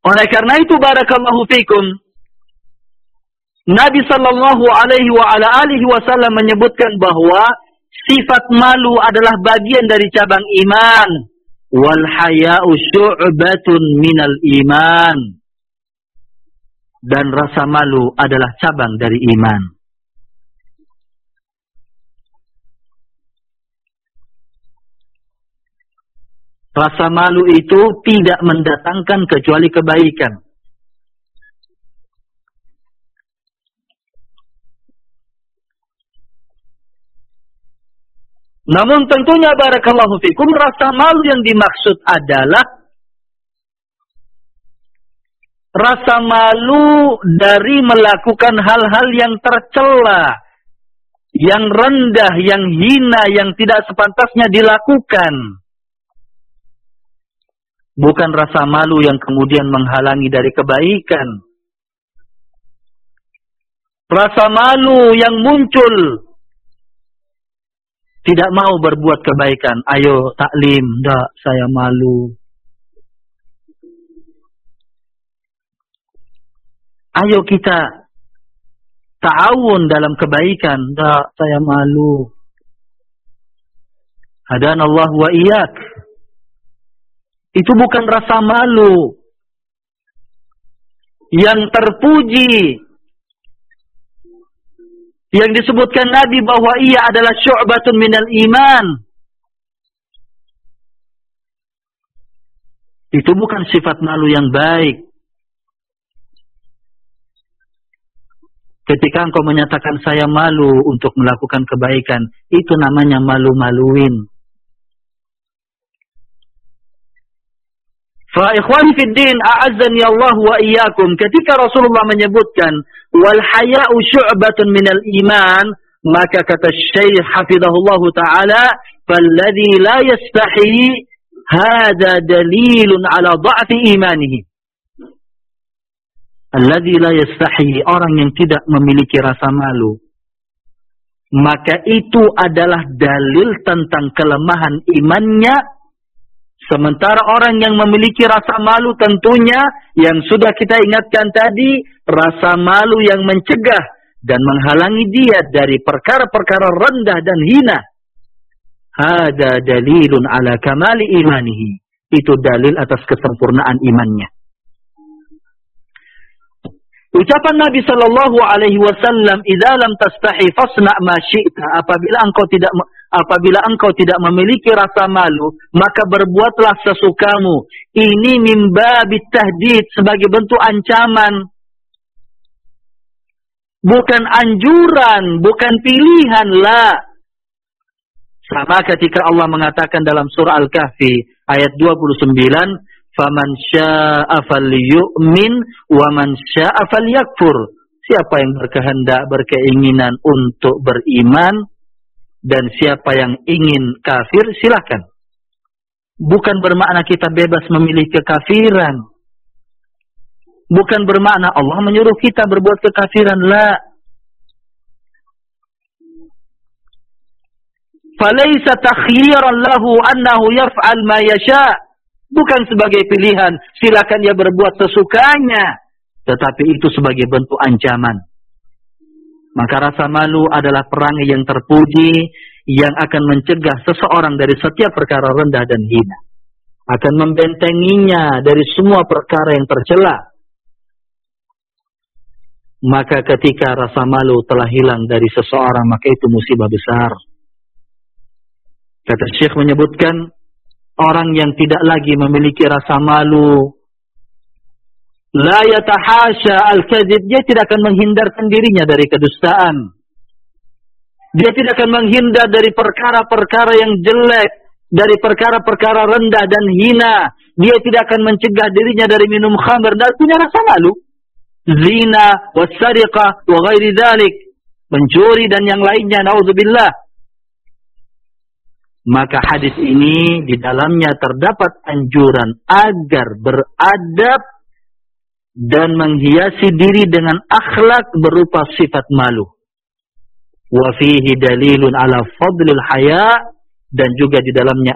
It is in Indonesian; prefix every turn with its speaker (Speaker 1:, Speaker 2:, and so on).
Speaker 1: Oleh karena itu, barakallahu fikum, Nabi sallallahu alaihi wa ala alihi wasallam menyebutkan bahwa sifat malu adalah bagian dari cabang iman. Wal haya'u syu'batun minal iman. Dan rasa malu adalah cabang dari iman. Rasa malu itu tidak mendatangkan kecuali kebaikan. Namun tentunya barakallahu fikum, rasa malu yang dimaksud adalah rasa malu dari melakukan hal-hal yang tercela, yang rendah, yang hina, yang tidak sepantasnya dilakukan. Bukan rasa malu yang kemudian menghalangi dari kebaikan. Rasa malu yang muncul tidak mau berbuat kebaikan. Ayo taklim, enggak, saya malu. Ayo kita ta'awun dalam kebaikan, enggak, saya malu. Hadanallahu wa iyyak. Itu bukan rasa malu yang terpuji, yang disebutkan Nabi bahwa ia adalah syu'batun minal iman. Itu bukan sifat malu yang baik. Ketika engkau menyatakan saya malu untuk melakukan kebaikan, itu namanya malu-maluin. Fa ikhwani fid din, a'azzani Allah wa iyyakum, ketika Rasulullah menyebutkan wal haya'u syu'batun minal iman, maka kata Syekh hafizahullah taala, falladzi la yastahi hadza dalilun ala dha'fi imanihi. Alladzi la yastahi, orang yang tidak memiliki rasa malu, maka itu adalah dalil tentang kelemahan imannya. Sementara orang yang memiliki rasa malu tentunya yang sudah kita ingatkan tadi, rasa malu yang mencegah dan menghalangi dia dari perkara-perkara rendah dan hina. Hada dalilun ala kamali imanihi. Itu dalil atas kesempurnaan imannya. Ucapan Nabi sallallahu alaihi wasallam, "Idza lam tastahi fasna' ma syi'ta." Apabila engkau tidak memiliki rasa malu, maka berbuatlah sesukamu. Ini min babit tahdid, sebagai bentuk ancaman. Bukan anjuran, bukan pilihan, la. Sama ketika Allah mengatakan dalam surah Al-Kahfi ayat 29, "Faman syaa'a falyu'min wa man syaa'a falyakfur." Siapa yang berkehendak, berkeinginan untuk beriman, dan siapa yang ingin kafir, silakan. Bukan bermakna kita bebas memilih kekafiran. Bukan bermakna Allah menyuruh kita berbuat kekafiran, la. Falaysa takhyiran lahu annahu yaf'al ma yasha'. Bukan sebagai pilihan, silakan dia berbuat sesukanya. Tetapi itu sebagai bentuk ancaman. Maka rasa malu adalah perangai yang terpuji, yang akan mencegah seseorang dari setiap perkara rendah dan hina. Akan membentenginya dari semua perkara yang tercela. Maka ketika rasa malu telah hilang dari seseorang, maka itu musibah besar. Kata Syekh menyebutkan, orang yang tidak lagi memiliki rasa malu, la yatahasha al-kadzib, dia tidak akan menghindarkan dirinya dari kedustaan. Dia tidak akan menghindar dari perkara-perkara yang jelek, dari perkara-perkara rendah dan hina. Dia tidak akan mencegah dirinya dari minum khamr dan punya rasa malu. Zina, wassariqah, wa ghairi dzalik, mencuri dan yang lainnya, naudzubillah. Maka hadis ini di dalamnya terdapat anjuran agar beradab dan menghiasi diri dengan akhlak berupa sifat malu. Wa fihi dalilun ala fadlil haya, dan juga di dalamnya